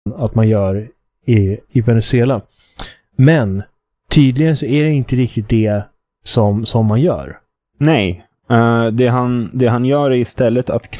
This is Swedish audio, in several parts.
att man gör i Venezuela. Men tydligen så är det inte riktigt det som man gör. Nej, det han gör är istället att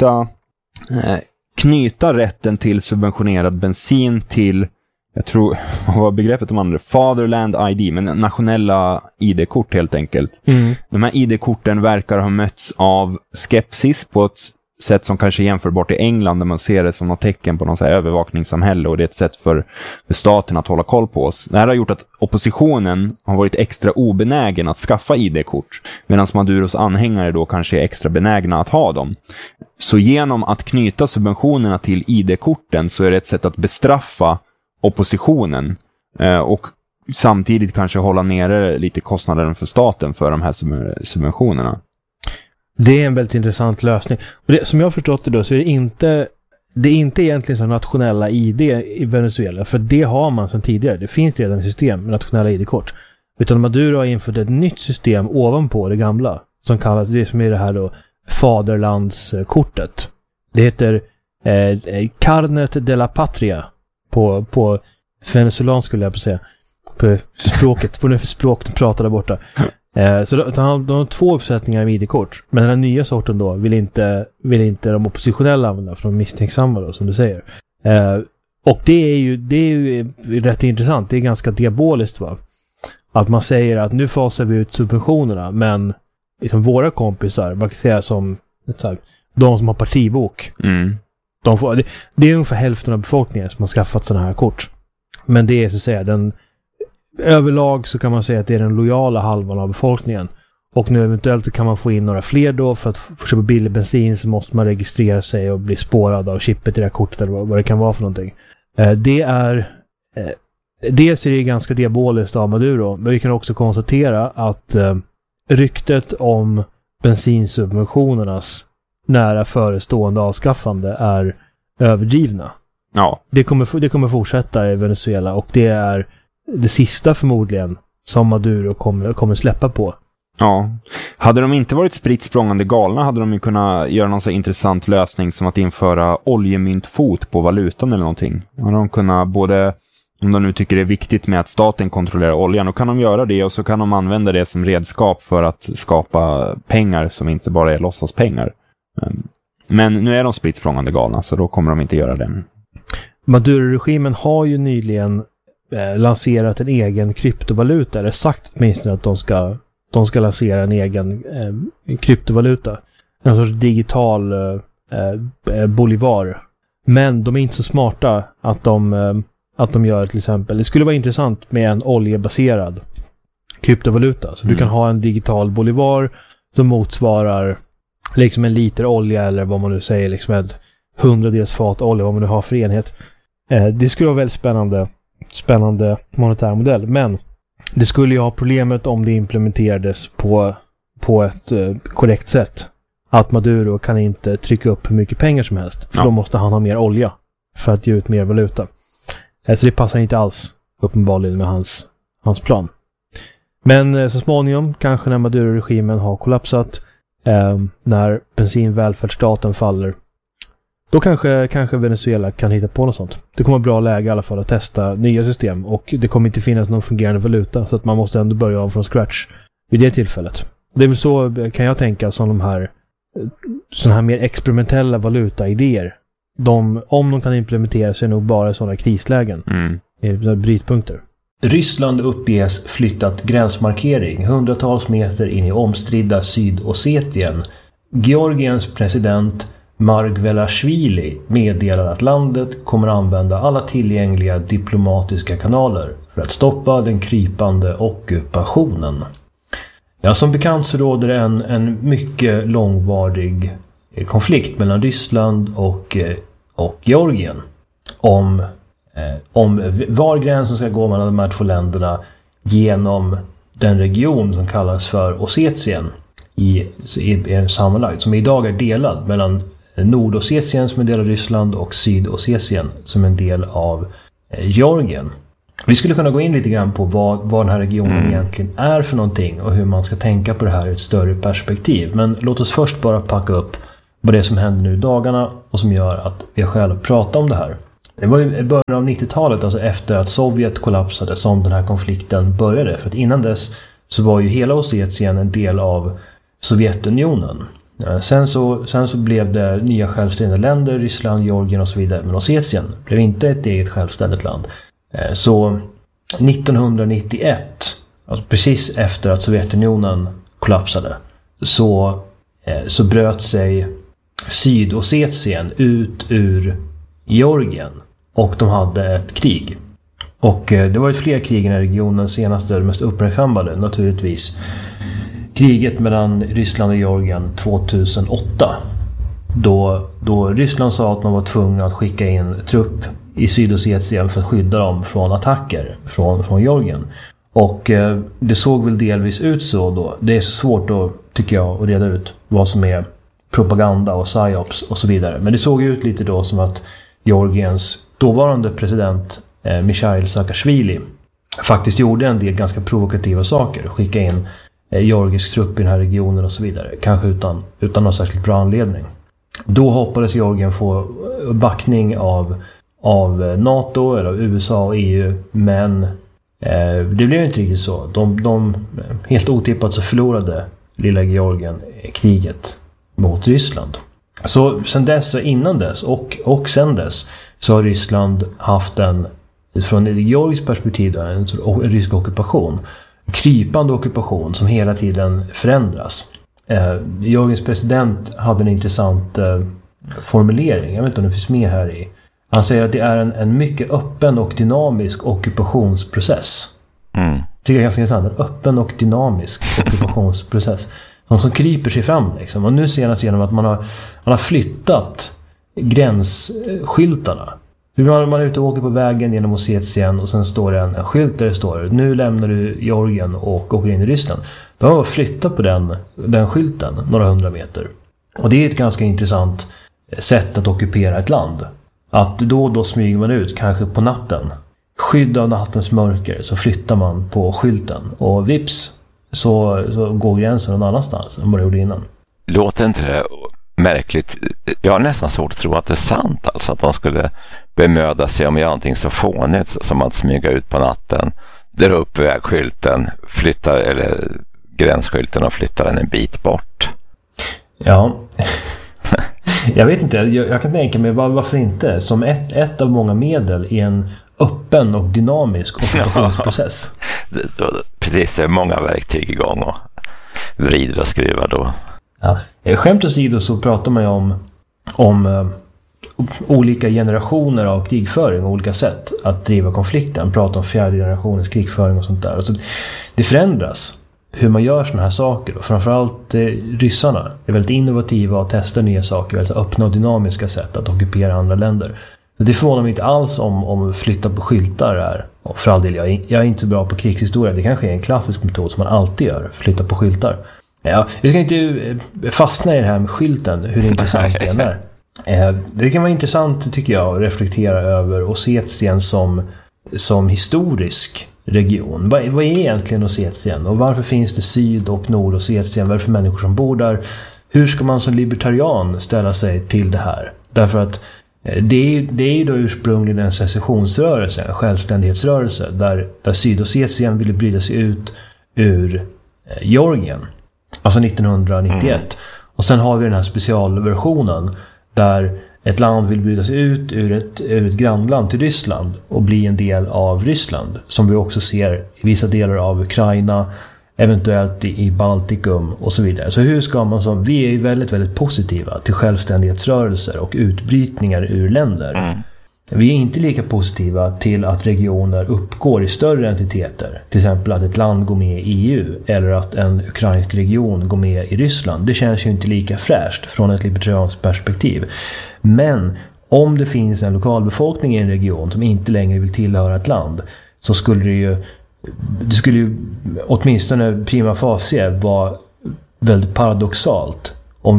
knyta rätten till subventionerad bensin till, jag tror, vad var begreppet de andra? Fatherland ID, men nationella ID-kort helt enkelt. De här ID-korten verkar ha mötts av skepsis på ett sätt som kanske är jämförbart i England, där man ser det som något tecken på någon så här övervakningssamhälle, och det är ett sätt för staten att hålla koll på oss. Det här har gjort att oppositionen har varit extra obenägen att skaffa ID-kort, medan Maduros anhängare då kanske är extra benägna att ha dem. Så genom att knyta subventionerna till ID-korten så är det ett sätt att bestraffa oppositionen och samtidigt kanske hålla nere lite kostnaden för staten för de här subventionerna. Det är en väldigt intressant lösning. Och det, som jag har förstått det då, så är det inte egentligen så nationella ID i Venezuela, för det har man sedan tidigare. Det finns redan ett system med nationella ID-kort. Utan Maduro har infört ett nytt system ovanpå det gamla, som kallas, det som är det här då, faderlandskortet. Det heter Carnet de la Patria på venezuelansk, skulle jag på säga. På språket, på det för språk de pratar där borta. Så de har två uppsättningar av ID-kort. Men den här nya sorten då vill inte de oppositionella använda, för de misstänksamma då, som du säger. Och det är ju rätt intressant. Det är ganska diaboliskt, va? Att man säger att nu fasar vi ut subventionerna, men liksom våra kompisar, man kan säga som de som har partibok, de får, det är ungefär hälften av befolkningen som har skaffat sådana här kort. Men det är så att säga överlag så kan man säga att det är den lojala halvan av befolkningen. Och nu eventuellt så kan man få in några fler då, för att få köpa billig bensin så måste man registrera sig och bli spårad av chippet i det här kortet eller vad det kan vara för någonting. Dels är det ganska diaboliskt av Maduro, men vi kan också konstatera att ryktet om bensinsubventionernas nära förestående avskaffande är överdrivna. Ja. Det kommer fortsätta i Venezuela, och det är det sista förmodligen som Maduro kommer släppa på. Ja. Hade de inte varit spritt språngande galna hade de ju kunnat göra någon så intressant lösning som att införa oljemyntfot på valutan eller någonting. Hade de kunnat både, om de nu tycker det är viktigt med att staten kontrollerar oljan, då kan de göra det, och så kan de använda det som redskap för att skapa pengar som inte bara är låtsaspengar. Men nu är de spritt språngande galna, så då kommer de inte göra det. Maduro-regimen har ju nyligen lanserat en egen kryptovaluta, eller sagt åtminstone att de ska lansera en egen kryptovaluta. En sorts digital bolivar. Men de är inte så smarta att de gör till exempel. Det skulle vara intressant med en oljebaserad kryptovaluta. Så du kan ha en digital bolivar som motsvarar liksom en liter olja, eller vad man nu säger, liksom ett 100-dels fat olja, vad man nu har för enhet. Det skulle vara väldigt spännande monetär modell, men det skulle ju ha problemet om det implementerades på ett korrekt sätt. Att Maduro kan inte trycka upp hur mycket pengar som helst, för då måste han ha mer olja för att ge ut mer valuta. Så det passar inte alls uppenbarligen med hans plan. Men så småningom, kanske när Maduro-regimen har kollapsat, när bensinvälfärdsstaten faller, då kanske Venezuela kan hitta på något sånt. Det kommer bra läge i alla fall att testa nya system, och det kommer inte finnas någon fungerande valuta, så att man måste ändå börja om från scratch vid det tillfället. Det är väl så, kan jag tänka, som sådana här mer experimentella valutaidéer. Om de kan implementeras är nog bara sådana krislägen. Brytpunkter. Ryssland uppges flyttat gränsmarkering hundratals meter in i omstridda Sydossetien. Georgiens president Margvelashvili meddelar att landet kommer använda alla tillgängliga diplomatiska kanaler för att stoppa den krypande ockupationen. Ja, som bekant så råder en mycket långvarig konflikt mellan Ryssland och Georgien om var gränsen ska gå mellan de här två länderna genom den region som kallas för Ossetien i en sammanlagt, som idag är delad mellan Nordossetien som en del av Ryssland och Sydossetien som en del av Georgien. Vi skulle kunna gå in lite grann på vad den här regionen egentligen är för någonting och hur man ska tänka på det här i ett större perspektiv. Men låt oss först bara packa upp vad det är som händer nu i dagarna och som gör att vi har skäl att prata om det här. Det var i början av 90-talet, alltså efter att Sovjet kollapsade, som den här konflikten började. För att innan dess så var ju hela Ossetien en del av Sovjetunionen. Sen så blev det nya självständiga länder, Ryssland, Georgien och så vidare. Men Ossetien blev inte ett eget självständigt land. Så 1991, alltså precis efter att Sovjetunionen kollapsade, så bröt sig Sydossetien ut ur Georgien. Och de hade ett krig. Och det var ett fler krig i den här regionen. Senaste, det mest uppmärksammade naturligtvis, kriget mellan Ryssland och Georgien 2008. Då Ryssland sa att man var tvungen att skicka in trupp i Sydossetien för att skydda dem från attacker från Georgien. Och det såg väl delvis ut så då. Det är så svårt då, tycker jag, att reda ut vad som är propaganda och psyops och så vidare. Men det såg ut lite då som att Georgiens dåvarande president Mikhail Saakashvili faktiskt gjorde en del ganska provokativa saker. Skicka in georgisk trupp i den här regionen och så vidare. Kanske utan någon särskilt bra anledning. Då hoppades Georgien få backning av NATO eller av USA och EU. Men det blev inte riktigt så. De helt otippat så förlorade lilla Georgien kriget mot Ryssland. Så sen dess, innan dess och sen dess, så har Ryssland haft från ett georgiskt perspektiv en rysk ockupation. En krypande ockupation som hela tiden förändras. Georgiens president hade en intressant formulering. Jag vet inte om det finns med här i. Han säger att det är en mycket öppen och dynamisk ockupationsprocess. Det tycker jag är ganska intressant. En öppen och dynamisk ockupationsprocess. Som kryper sig fram liksom. Och nu senast genom att man har flyttat gränsskyltarna. Man är ute och åker på vägen genom Ossetien och sen står det en skylt där det står: nu lämnar du Georgien och åker in i Ryssland. Då har man flyttat på den skylten några 100 meter. Och det är ett ganska intressant sätt att ockupera ett land. Att då smyger man ut, kanske på natten. Skydd av nattens mörker, så flyttar man på skylten. Och vips, så går gränsen någon annanstans än vad det gjorde innan. Låter inte det märkligt? Jag har nästan svårt att tro att det är sant, alltså att de skulle bemöda sig om någonting så fånigt som att smyga ut på natten, dra upp vägskylten, flytta eller gränsskylten och flytta den en bit bort. Ja, jag vet inte, jag kan tänka mig varför inte, som ett av många medel i en öppen och dynamisk ockupationsprocess. Precis, det är många verktyg igång och vrider och skruvar då. Ja. Skämt åsido så pratar man ju om olika generationer av krigföring och olika sätt att driva konflikten. Man pratar om fjärde generationens krigföring och sånt där. Och så det förändras hur man gör såna här saker. Och framförallt ryssarna är väldigt innovativa och testar nya saker. Väldigt öppna och dynamiska sätt att ockupera andra länder. Så det förvånar mig inte alls om flytta på skyltar är. Och för all del, jag är inte så bra på krigshistoria. Det kanske är en klassisk metod som man alltid gör. Flytta på skyltar. Ja, vi ska inte fastna i det här med skylten, hur intressant det är. Det kan vara intressant, tycker jag, att reflektera över Ossetien som historisk region. Vad är egentligen Ossetien? Och varför finns det Syd- och Nord-Ossetien? Varför människor som bor där? Hur ska man som libertarian ställa sig till det här? Därför att det är ju då ursprungligen en secessionsrörelse, en självständighetsrörelse, där Sydossetien ville bryta sig ut ur Georgien. Alltså 1991. Och sen har vi den här specialversionen där ett land vill bryta sig ut ur ett grannland till Ryssland och bli en del av Ryssland. Som vi också ser i vissa delar av Ukraina, eventuellt i Baltikum och så vidare. Så hur ska man vi är ju väldigt, väldigt positiva till självständighetsrörelser och utbrytningar ur länder. Vi är inte lika positiva till att regioner uppgår i större entiteter. Till exempel att ett land går med i EU eller att en ukrainsk region går med i Ryssland. Det känns ju inte lika fräscht från ett libertarianskt perspektiv. Men om det finns en lokalbefolkning i en region som inte längre vill tillhöra ett land, så skulle det skulle ju åtminstone prima facie vara väldigt paradoxalt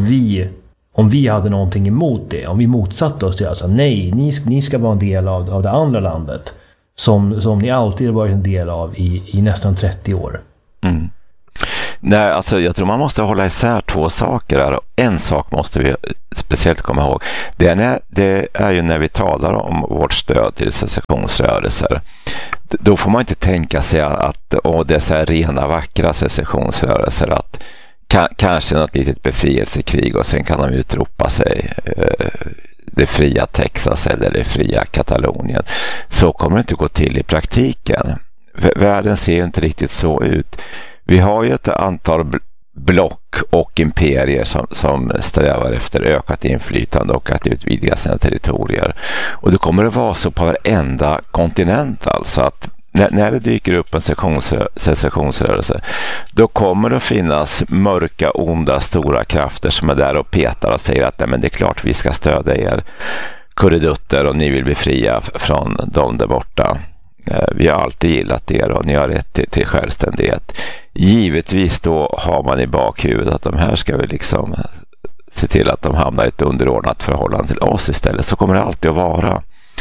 om vi hade någonting emot det, om vi motsatte oss det, alltså nej, ni ska vara en del av det andra landet som ni alltid har varit en del av i nästan 30 år. Nej, alltså jag tror man måste hålla isär två saker här. En sak måste vi speciellt komma ihåg. Det är ju när vi talar om vårt stöd till secessionsrörelser. Då får man inte tänka sig att det är så här rena vackra secessionsrörelser, att kanske något litet befrielsekrig och sen kan de utropa sig det fria Texas eller det fria Katalonien. Så kommer det inte gå till i praktiken. Världen ser ju inte riktigt så ut. Vi har ju ett antal block och imperier som strävar efter ökat inflytande och att utvidga sina territorier. Och det kommer att vara så på varenda kontinent, alltså att när det dyker upp en secessionsrörelse, då kommer det att finnas mörka, onda, stora krafter som är där och petar och säger att nej, men det är klart vi ska stödja er kuridutter och ni vill bli fria från dem där borta. Vi har alltid gillat er och ni har rätt till självständighet. Givetvis då har man i bakhuvudet att de här ska vi liksom se till att de hamnar i ett underordnat förhållande till oss istället. Så kommer det alltid att vara.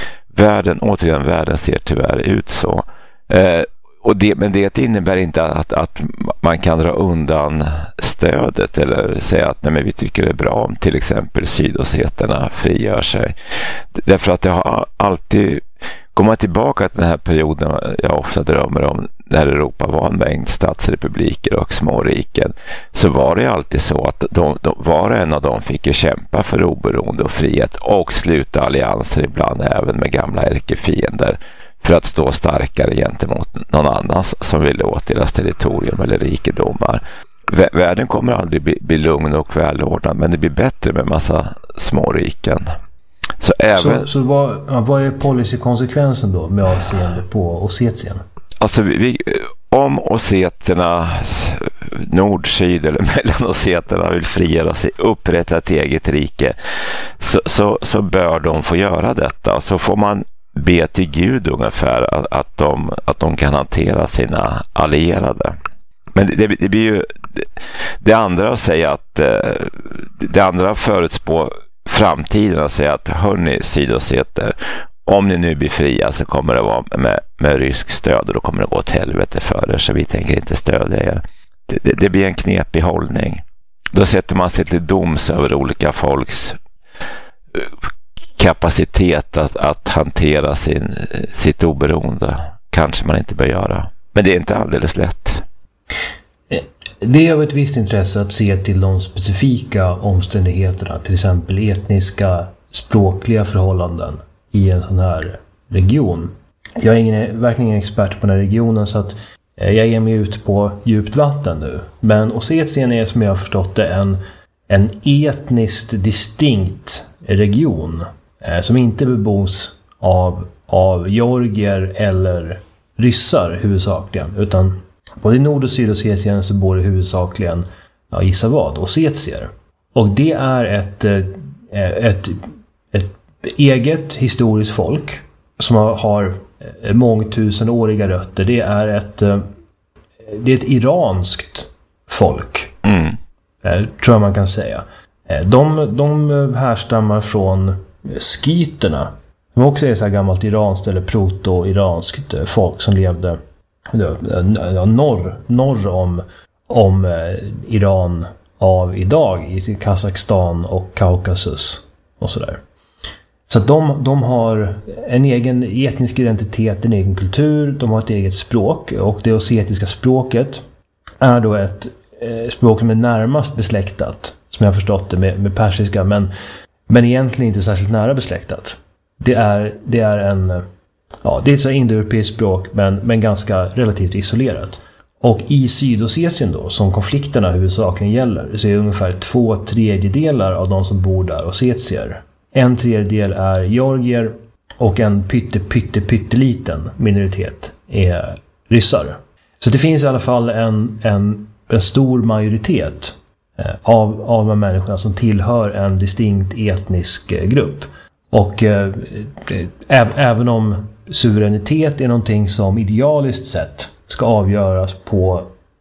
Världen ser tyvärr ut så. Men det innebär inte att man kan dra undan stödet eller säga att nej, men vi tycker det är bra om till exempel sydosseterna frigör sig. Därför att det har alltid, går man tillbaka till den här perioden jag ofta drömmer om, när Europa var en mängd statsrepubliker och småriken, så var det alltid så att var och en av dem fick ju kämpa för oberoende och frihet och sluta allianser ibland även med gamla ärkefiender för att stå starkare gentemot någon annan som ville åt deras territorium eller rikedomar. Världen kommer aldrig bli lugn och välordnad, men det blir bättre med massa småriken. Så vad är policykonsekvensen då med avseende på Ossetien? Alltså om osseterna, nord-syd eller mellanosseterna vill frigöra sig, upprätta ett eget rike, så bör de få göra detta. Så får man be till Gud ungefär att de kan hantera sina allierade. Men det blir ju det andra att säga att det andra förutspå framtiden att säga att hörni sydosseter, om ni nu blir fria så kommer det vara med rysk stöd och då kommer det gå åt helvete för er, så vi tänker inte stödja er. Det blir en knepig hållning. Då sätter man sig till doms över olika folks kapacitet att hantera sitt oberoende. Kanske man inte bör göra. Men det är inte alldeles lätt. Det är av ett visst intresse att se till de specifika omständigheterna, till exempel etniska, språkliga förhållanden i en sån här region. Jag är verkligen ingen expert på den här regionen, så att jag ger mig ut på djupt vatten nu. Men Ossetien är, som jag har förstått det, en etniskt distinkt region som inte bebos av georgier eller ryssar huvudsakligen, utan både i Nord- och Sydossetien så bor det huvudsakligen, gissa vad, ossetier. Och det är ett eget historiskt folk som har mångtusenåriga rötter. Det är ett iranskt folk, tror jag man kan säga. De härstammar från skyterna, som också är så här gammalt iranskt eller proto-iranskt folk som levde norr om Iran av idag, i Kazakstan och Kaukasus och sådär. Så att de har en egen etnisk identitet, en egen kultur, de har ett eget språk, och det ossetiska språket är då ett språk som är närmast besläktat, som jag har förstått det, med persiska, men egentligen inte särskilt nära besläktat. Det är ett så indoeuropeiskt språk, men ganska relativt isolerat. Och i Sydossetien då, som konflikterna huvudsakligen gäller, så är ungefär 2/3 av de som bor där ossetier. 1/3 är georgier och en pytteliten minoritet är ryssar. Så det finns i alla fall en stor majoritet av de människorna som tillhör en distinkt etnisk grupp. Och även om suveränitet är någonting som idealiskt sett ska avgöras på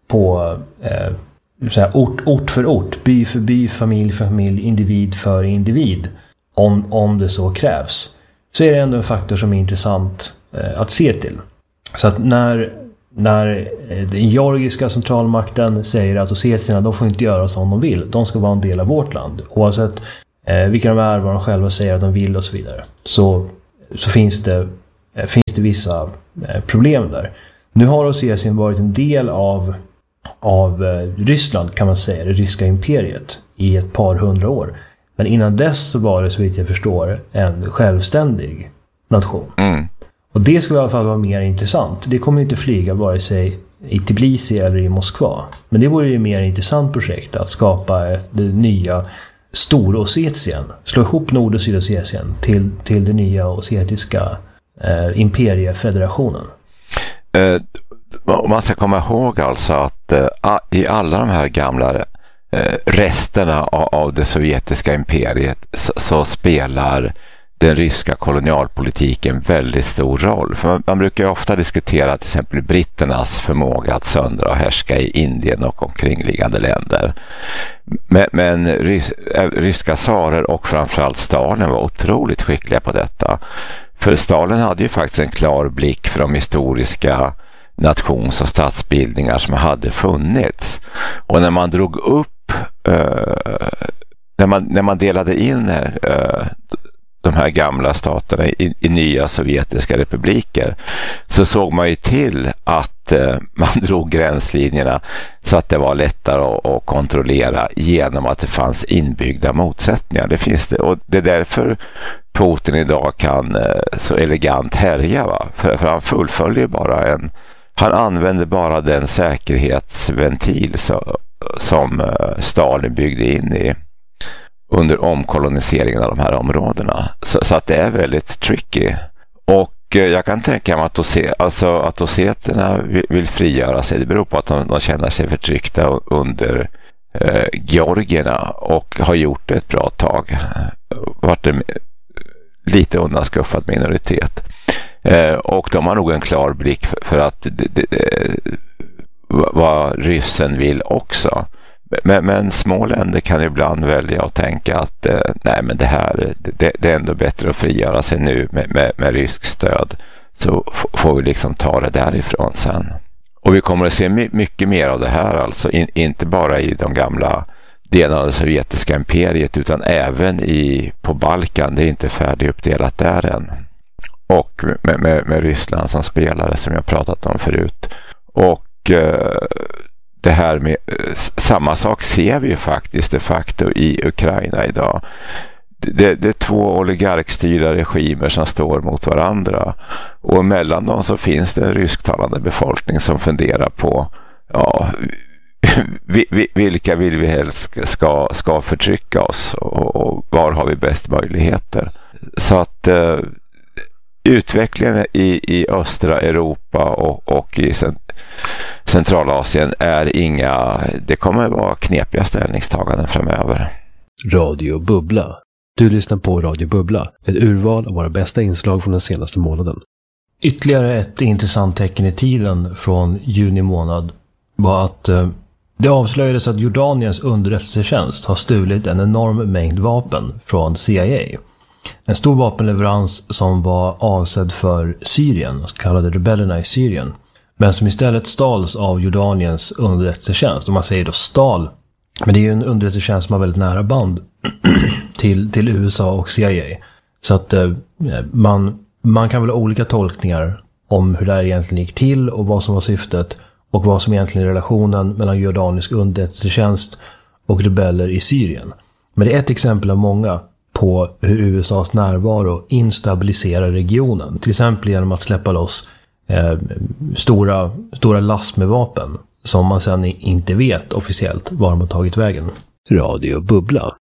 ort för ort, by för by, familj för familj, individ för individ, om det så krävs, så är det ändå en faktor som är intressant att se till. Så att när när den georgiska centralmakten säger att ossetierna, de får inte göra som de vill. De ska vara en del av vårt land. Oavsett vilka de är, vad de själva säger att de vill och så vidare. Så finns det vissa problem där. Nu har Ossetien varit en del av Ryssland, kan man säga, det ryska imperiet, i ett par hundra år. Men innan dess så var det, så vitt jag förstår, en självständig nation. Mm. Och det skulle i alla fall vara mer intressant. Det kommer inte flyga vare sig i Tbilisi eller i Moskva. Men det vore ju ett mer intressant projekt att skapa det nya Storossetien. Slå ihop Nord- och Sydossetien till det nya ossetiska imperiefederationen. Man ska komma ihåg alltså att i alla de här gamla resterna av det sovjetiska imperiet så spelar den ryska kolonialpolitiken väldigt stor roll. För man brukar ju ofta diskutera till exempel britternas förmåga att söndra och härska i Indien och omkringliggande länder. Men ryska tsarer och framförallt Stalin var otroligt skickliga på detta. För Stalin hade ju faktiskt en klar blick för de historiska nations- och statsbildningar som hade funnits. Och när man drog upp när man delade in de här gamla staterna i nya sovjetiska republiker, så såg man ju till att man drog gränslinjerna så att det var lättare att kontrollera genom att det fanns inbyggda motsättningar. Det finns det, och det är därför Putin idag kan så elegant härja, va? För han fullföljer bara han använder bara den säkerhetsventil som Stalin byggde in i under omkoloniseringen av de här områdena. Så att det är väldigt tricky. Och jag kan tänka mig att osseterna vill frigöra sig. Det beror på att de känner sig förtryckta under georgierna och har gjort det ett bra tag. Varit en lite undanskuffad minoritet. Och de har nog en klar blick för att vad ryssen vill också. Men små länder kan ibland välja att tänka att nej, men det är ändå bättre att frigöra sig nu med rysk stöd, så får vi liksom ta det därifrån sen. Och vi kommer att se mycket mer av det här, alltså inte bara i de gamla delarna av det sovjetiska imperiet utan även på Balkan. Det är inte färdiguppdelat där än. Och med Ryssland som spelare, som jag pratat om förut. Och det här med samma sak ser vi ju faktiskt de facto i Ukraina idag. Det är två oligarkstyrda regimer som står mot varandra, och mellan dem så finns det en rysktalande befolkning som funderar på vilka vill vi helst ska förtrycka oss, och var har vi bäst möjligheter. Så att utvecklingen i östra Europa och i Centralasien det kommer att vara knepiga ställningstaganden framöver. Radio Bubbla. Du lyssnar på Radio Bubbla, ett urval av våra bästa inslag från den senaste månaden. Ytterligare ett intressant tecken i tiden från juni månad var att det avslöjades att Jordaniens underrättelsetjänst har stulit en enorm mängd vapen från CIA. En stor vapenleverans som var avsedd för Syrien, så kallade rebellerna i Syrien, men som istället stals av Jordaniens underrättelsetjänst. Och man säger då stal, men det är ju en underrättelsetjänst som har väldigt nära band till USA och CIA. Så att man kan väl ha olika tolkningar om hur det här egentligen gick till och vad som var syftet och vad som egentligen är relationen mellan jordanisk underrättelsetjänst och rebeller i Syrien. Men det är ett exempel av många på hur USAs närvaro instabiliserar regionen. Till exempel genom att släppa loss stora last med vapen som man sedan inte vet officiellt var de har tagit vägen. Radio Bubbla.